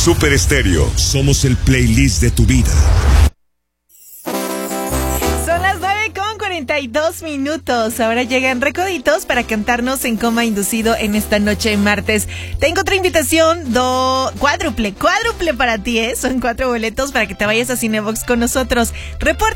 Super Estéreo, somos el playlist de tu vida. Son las 9:42. Ahora llegan Recoditos para cantarnos en coma inducido en esta noche de martes. Tengo otra invitación, cuádruple para ti, ¿eh? Son 4 boletos para que te vayas a Cinebox con nosotros.